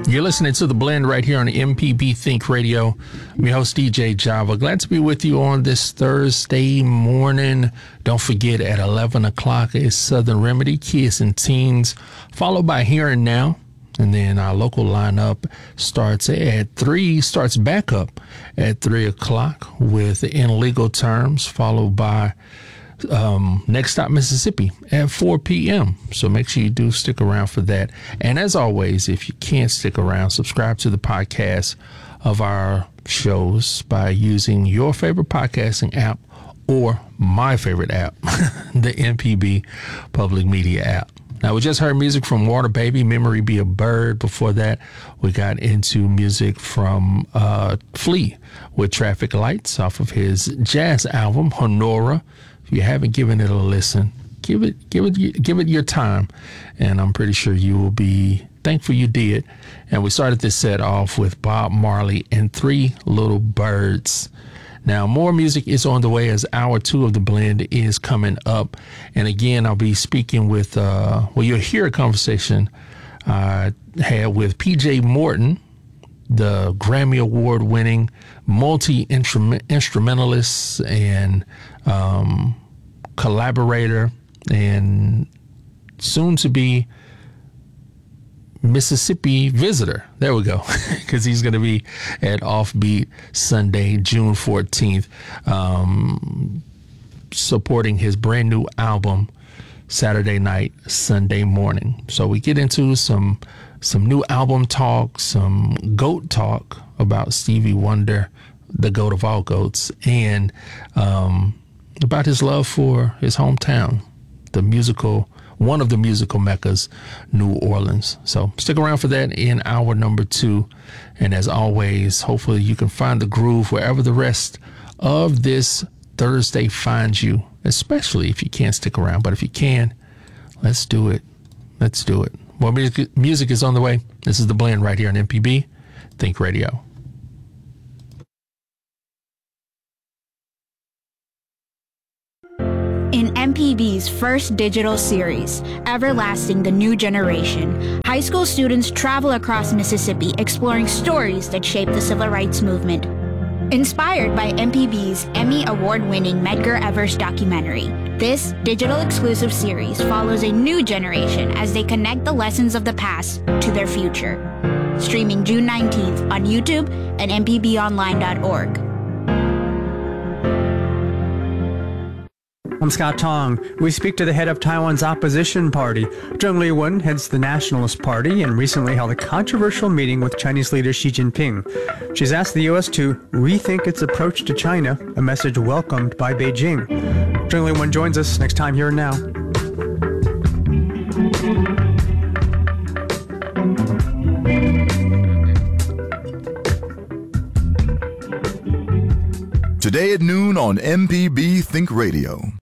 You're listening to The Blend right here on MPB Think Radio. I'm your host, DJ Java. Glad to be with you on this Thursday morning. Don't forget, at 11 o'clock is Southern Remedy, Kids and Teens, followed by Here and Now. And then our local lineup starts back up at 3 o'clock with In Legal Terms, followed by Next Stop Mississippi at 4 p.m. So make sure you do stick around for that. And as always, if you can't stick around, subscribe to the podcast of our shows by using your favorite podcasting app or my favorite app, the MPB Public Media app. Now, we just heard music from Water Baby, Memory Be a Bird. Before that, we got into music from Flea with Traffic Lights off of his jazz album, Honora. If you haven't given it a listen, give it your time, and I'm pretty sure you will be thankful you did. And we started this set off with Bob Marley and Three Little Birds. Now, more music is on the way as hour 2 of The Blend is coming up. And again, I'll be speaking with, you'll hear a conversation I had with PJ Morton, the Grammy Award winning multi-instrumentalist and collaborator and soon to be Mississippi visitor. There we go. Because he's going to be at Offbeat Sunday, June 14th, supporting his brand new album Saturday night, Sunday morning. So we get into some new album talk, some GOAT talk about Stevie Wonder, the GOAT of all GOATs, and about his love for his hometown, one of the musical meccas, New Orleans. So stick around for that in hour number 2. And as always, hopefully you can find the groove wherever the rest of this Thursday finds you, especially if you can't stick around. But if you can, let's do it. Let's do it. More music is on the way. This is The Blend right here on MPB Think Radio. In MPB's first digital series, Everlasting the New Generation, high school students travel across Mississippi exploring stories that shaped the civil rights movement. Inspired by MPB's Emmy Award-winning Medgar Evers documentary, this digital exclusive series follows a new generation as they connect the lessons of the past to their future. Streaming June 19th on YouTube and mpbonline.org. I'm Scott Tong. We speak to the head of Taiwan's opposition party. Zheng Liwen heads the Nationalist Party and recently held a controversial meeting with Chinese leader Xi Jinping. She's asked the U.S. to rethink its approach to China, a message welcomed by Beijing. Zheng Liwen joins us next time Here and Now. Today at noon on MPB Think Radio.